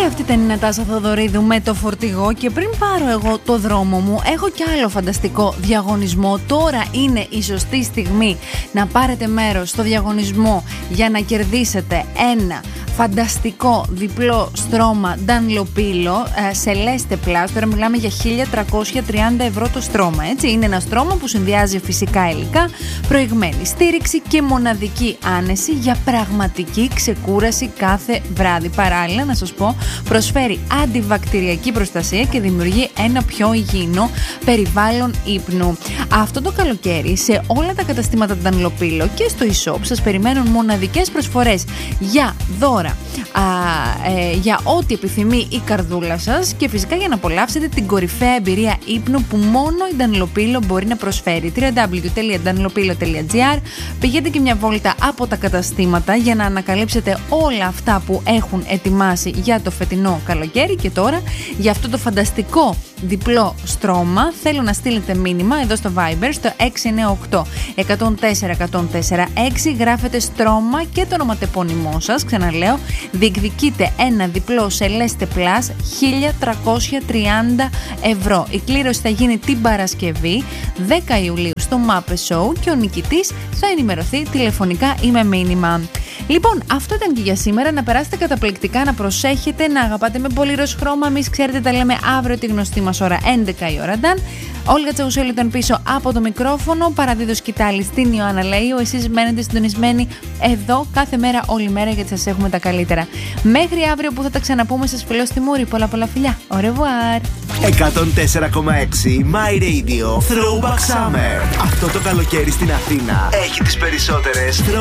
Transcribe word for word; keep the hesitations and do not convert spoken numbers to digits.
αυτή ήταν η Νατάσα Θοδωρίδου με το φορτηγό. Και πριν πάρω εγώ το δρόμο μου, έχω κι άλλο φανταστικό διαγωνισμό. Τώρα είναι η σωστή στιγμή να πάρετε μέρος στο διαγωνισμό για να κερδίσετε ένα φανταστικό διπλό στρώμα Dunlopillo σε Celeste Plus. Τώρα μιλάμε για χίλια τριακόσια τριάντα ευρώ το στρώμα, έτσι. Είναι ένα στρώμα που συνδυάζει φυσικά υλικά, προηγμένη στήριξη και μοναδική άνεση για πραγματική ξεκούραση κάθε βράδυ. Παράλληλα, να σας πω, προσφέρει αντιβακτηριακή προστασία και δημιουργεί ένα πιο υγιεινό περιβάλλον ύπνου. Αυτό το καλοκαίρι σε όλα τα καταστήματα Dunlopillo και στο e-shop σας περιμένουν μοναδικές προσφορές για δώρα, Α, ε, για ό,τι επιθυμεί η καρδούλα σας και φυσικά για να απολαύσετε την κορυφαία εμπειρία ύπνου που μόνο η Dunlopillo μπορεί να προσφέρει. double-u double-u double-u τελεία dunlopillo τελεία gr. Πηγαίνετε και μια βόλτα από τα καταστήματα για να ανακαλύψετε όλα αυτά που έχουν ετοιμάσει για το φετινό καλοκαίρι. Και τώρα για αυτό το φανταστικό διπλό στρώμα θέλω να στείλετε μήνυμα εδώ στο Viber στο έξι εννιά οκτώ εκατόν τέσσερα εκατόν τέσσερα έξι. Γράφετε στρώμα και το ονοματεπώνυμό σας. Ξαναλέω, διεκδικείτε ένα διπλό Celeste Plus χίλια τριακόσια τριάντα ευρώ. Η κλήρωση θα γίνει την Παρασκευή δέκα Ιουλίου στο Mappe Show και ο νικητής θα ενημερωθεί τηλεφωνικά ή με μήνυμα. Λοιπόν, αυτό ήταν και για σήμερα. Να περάσετε καταπληκτικά, να προσέχετε, να αγαπάτε με πολύ ροζ χρώμα. Εμείς, ξέρετε, τα λέμε αύριο τη γνωστή μας ώρα, έντεκα η ώρα. Νταν. Όλγα Τσαουσέλη ήταν πίσω από το μικρόφωνο. Παραδίδω σκητάλη στην Ιωάννα Λαΐου. Εσείς μένετε συντονισμένοι εδώ κάθε μέρα, όλη μέρα, γιατί σας έχουμε τα καλύτερα. Μέχρι αύριο που θα τα ξαναπούμε, σας φιλώ στη μούρη. Πολλά πολλά φιλιά. Au revoir. εκατόν τέσσερα κόμμα έξι My Radio Throwback Summer. Αυτό το καλοκαίρι στην Αθήνα έχει τις περισσότερες